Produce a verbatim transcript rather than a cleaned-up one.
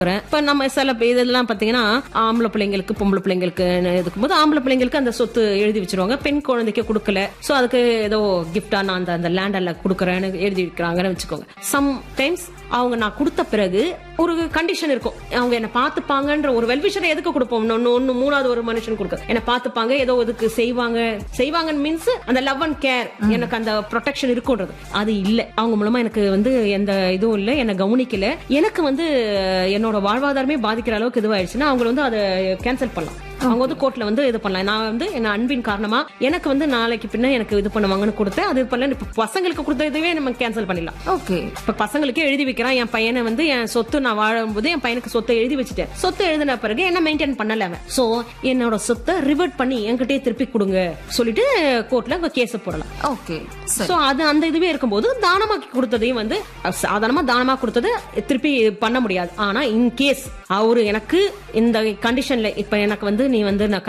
இப்ப நம்ம சில இதெல்லாம் பாத்தீங்கன்னா ஆம்பளை பிள்ளைங்களுக்கு பொம்பளை பிள்ளைங்களுக்கு இருக்கும்போது ஆம்பளை பிள்ளைங்களுக்கு அந்த சொத்து எழுதி வச்சிருவாங்க, பெண் குழந்தைக்கு கொடுக்கல, சோ அதுக்கு ஏதோ கிஃப்டா நான் அந்த அந்த லேண்ட் எல்லாம் கொடுக்கறேன்னு எழுதி வைக்கிறாங்கன்னு வச்சுக்கோங்க. சம்டைம்ஸ் அவங்க நான் கொடுத்த பிறகு ஒரு கண்டிஷன் இருக்கும், அவங்க என்ன பாத்துப்பாங்கன்ற ஒரு வெல்விஷரை எதுக்கு கொடுப்போம், ஒன்னு மூணாவது ஒரு மனுஷன் கொடுக்க என்ன பாத்துப்பாங்க, ஏதோ இதுக்கு செய்வாங்க செய்வாங்க மீன்ஸ் அந்த லவ் அண்ட் கேர், எனக்கு அந்த ப்ரொடெக்ஷன் இருக்கும்ன்றது அது இல்ல. அவங்க மூலமா எனக்கு வந்து எந்த இதுவும் இல்ல, என்ன கவனிக்கல, எனக்கு வந்து என்னோட வாழ்வாதாரமே பாதிக்கிற அளவுக்கு இதுவாயிடுச்சுன்னா அவங்க வந்து அதை கேன்சல் பண்ணலாம். அவங்க வந்து கோர்ட்ல வந்து இது பண்ணலாம். நான் வந்து என்ன அன்பின் காரணமா எனக்கு வந்து நாளைக்கு பின்ன எனக்கு இது பண்ணுவாங்கன்னு கொடுத்தேன், அது பண்ணல. இப்ப பசங்களுக்கு கொடுத்த இதுவே நம்ம கேன்சல் பண்ணிடலாம். ஓகே. இப்ப பசங்களுக்கே எழுதி வைக்கிறான், என் பையனை வந்து என் சொத்து நான் வாழும்போது என் பையனுக்கு சொத்தை எழுதி வச்சுட்டேன், சொத்து எழுதின பிறகு என்ன மெயின்டைன் பண்ணல அவன், சோ என்னோட சொத்தை ரிவர்ட் பண்ணி என்கிட்டயே திருப்பி கொடுங்க சொல்லிட்டு கோர்ட்ல கேஸ் போடலாம். ஓகே. சோ அது அந்த இதுவே இருக்கும்போது தானமாக்கி கொடுத்ததையும் வந்து சாதாரணமா தானமா கொடுத்தது திருப்பி பண்ண முடியாது. ஆனா இன் கேஸ் அவரு எனக்கு இந்த கண்டிஷன்ல இப்ப எனக்கு வந்து நீ வந்து